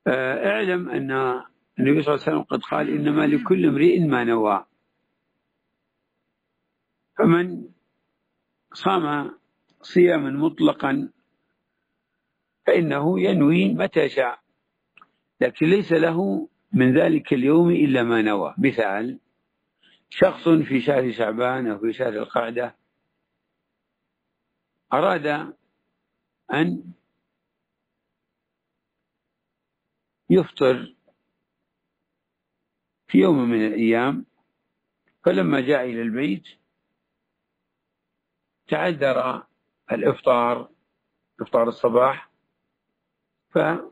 اعلم أن النبي صلى الله عليه وسلم قد قال إنما لكل امرئ ما نوى. فمن صام صياما مطلقا فإنه ينوي متى شاء، لكن ليس له من ذلك اليوم إلا ما نوى. مثال: شخص في شهر شعبان أو في شهر القعدة أراد أن يفطر في يوم من الأيام، فلما جاء إلى البيت تعذر إفطار الصباح، فقال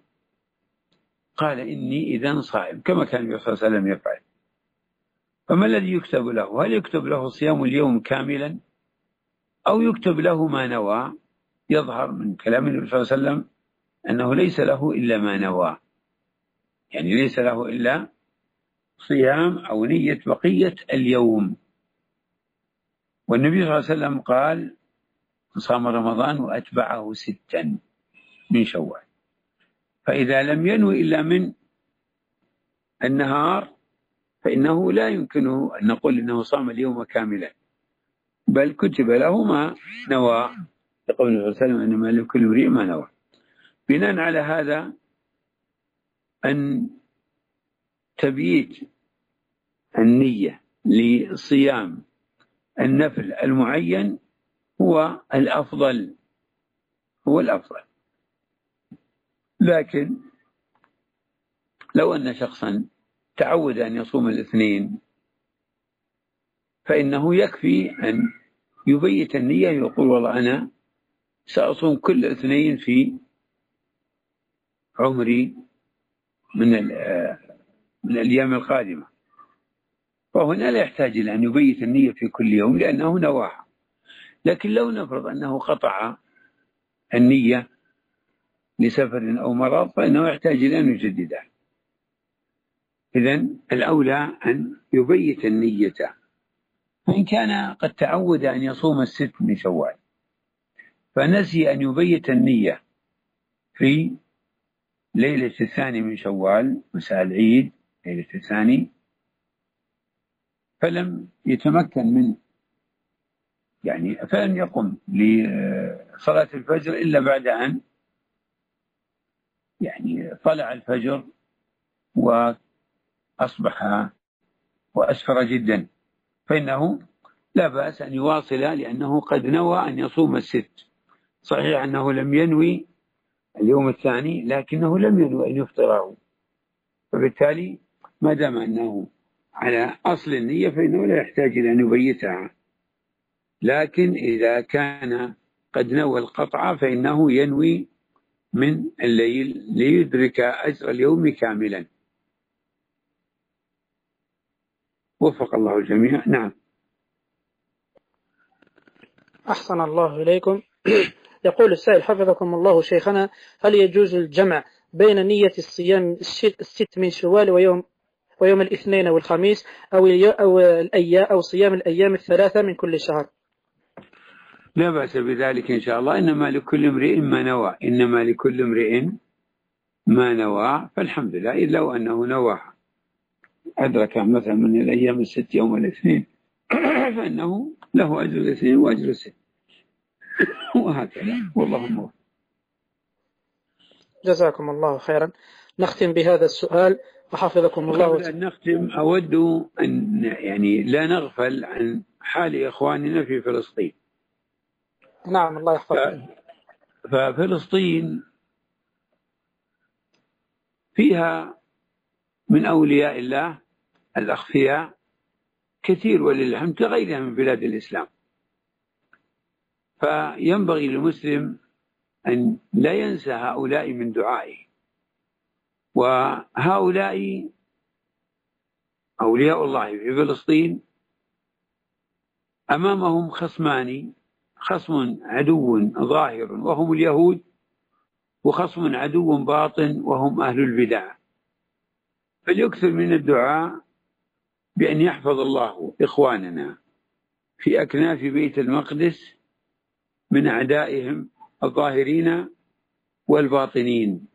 إني إذن صائم، كما كان النبي صلى الله عليه وسلم يفعل. فما الذي يكتب له؟ هل يكتب له صيام اليوم كاملا أو يكتب له ما نوى؟ يظهر من كلام النبي صلى الله عليه وسلم أنه ليس له إلا ما نوى، يعني ليس له إلا صيام أو نية بقية اليوم. والنبي صلى الله عليه وسلم قال: صام رمضان وأتبعه 6 من شوال. فإذا لم ينوي إلا من النهار فإنه لا يمكنه أن نقول إنه صام اليوم كاملا، بل كتب له ما نوى، يقول النبي صلى الله عليه وسلم: إنما لكل امرئ ما نوى. بناء على هذا، أن تبييت النية لصيام النفل المعين هو الأفضل، لكن لو أن شخصا تعود أن يصوم الاثنين فإنه يكفي أن يبيت النية، يقول: والله أنا سأصوم كل اثنين في عمري من الأيام القادمة. فهنا لا يحتاج إلى أن يبيت النية في كل يوم لأنه نواها. لكن لو نفرض أنه قطع النية لسفر أو مرض فإنه يحتاج إلى أن يجددها. إذن الأولى أن يبيت النية. فإن كان قد تعود أن يصوم 6 من شوال فنسي أن يبيت النية في ليلة 2 من شوال، مساء العيد ليلة 2، فلم يتمكن من فلم يقم لصلاة الفجر إلا بعد أن طلع الفجر وأصبح وأسفر جدا، فإنه لا بأس أن يواصل لأنه قد نوى أن يصوم 6. صحيح أنه لم ينوي اليوم الثاني لكنه لم ينوي أن يفطره، فبالتالي ما دام أنه على أصل النية فإنه لا يحتاج إلى أن يبيتها. لكن إذا كان قد نوى القطع فإنه ينوي من الليل ليدرك أجر اليوم كاملا. وفق الله الجميع. نعم. أحسن الله إليكم. يقول السائل حفظكم الله شيخنا: هل يجوز الجمع بين نية الصيام 6 من شوال ويوم الاثنين والخميس أو صيام الأيام 3 من كل شهر؟ لا بأس بذلك إن شاء الله. إنما لكل امرئ ما نوى، فالحمد لله. إذ لو أنه نوى أدرك مثلا من الأيام 6 يوم الاثنين فإنه له أجر الاثنين وأجر 6 وهكذا. والله موفق. جزاكم الله خيرا. نختم بهذا السؤال وحفظكم الله. قبل أن نختم أود أن لا نغفل عن حال إخواننا في فلسطين. نعم، الله يحفظكم. ففلسطين فيها من أولياء الله الأخفياء كثير ولله الحمد كغيرها من بلاد الإسلام، فينبغي للمسلم أن لا ينسى هؤلاء من دعائه. وهؤلاء أولياء الله في فلسطين أمامهم خصمان: خصم عدو ظاهر وهم اليهود، وخصم عدو باطن وهم أهل البدع. فليكثر من الدعاء بأن يحفظ الله إخواننا في أكناف بيت المقدس من أعدائهم الظاهرين والباطنين.